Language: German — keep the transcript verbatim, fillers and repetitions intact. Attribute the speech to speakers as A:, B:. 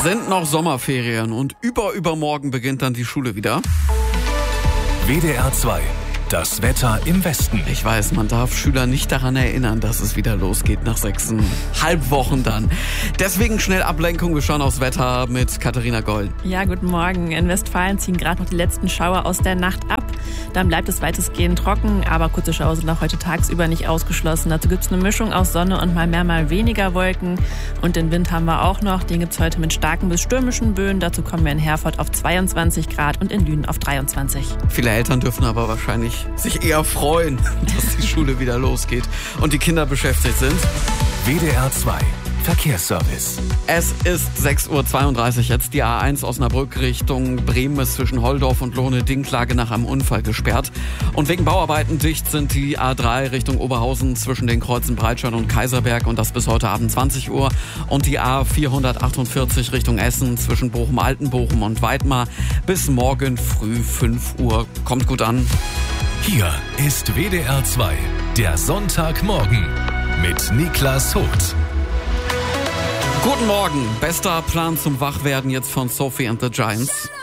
A: sind noch Sommerferien und über übermorgen beginnt dann die Schule wieder.
B: W D R zwei. Das Wetter im Westen.
A: Ich weiß, man darf Schüler nicht daran erinnern, dass es wieder losgeht nach sechseinhalb Wochen dann. Deswegen schnell Ablenkung. Wir schauen aufs Wetter mit Katharina Goll.
C: Ja, guten Morgen. In Westfalen ziehen gerade noch die letzten Schauer aus der Nacht ab. Dann bleibt es weitestgehend trocken, aber kurze Schauer sind auch heute tagsüber nicht ausgeschlossen. Dazu gibt es eine Mischung aus Sonne und mal mehr, mal weniger Wolken. Und den Wind haben wir auch noch. Den gibt es heute mit starken bis stürmischen Böen. Dazu kommen wir in Herford auf zweiundzwanzig Grad und in Lünen auf dreiundzwanzig.
A: Viele Eltern dürfen aber wahrscheinlich sich eher freuen, dass die Schule wieder losgeht und die Kinder beschäftigt sind.
B: W D R zwei Verkehrsservice.
A: Es ist sechs Uhr zweiunddreißig jetzt. Die A eins Osnabrück Richtung Bremen ist zwischen Holdorf und Lohne-Dinklage nach einem Unfall gesperrt. Und wegen Bauarbeiten dicht sind die A drei Richtung Oberhausen zwischen den Kreuzen Breitscheid und Kaiserberg und das bis heute Abend zwanzig Uhr. Und die A vierhundertachtundvierzig Richtung Essen zwischen Bochum-Altenbochum und Weidmar bis morgen früh fünf Uhr. Kommt gut an.
B: Hier ist W D R zwei, der Sonntagmorgen mit Niklas Hucht.
A: Guten Morgen. Bester Plan zum Wachwerden jetzt von Sophie and the Giants.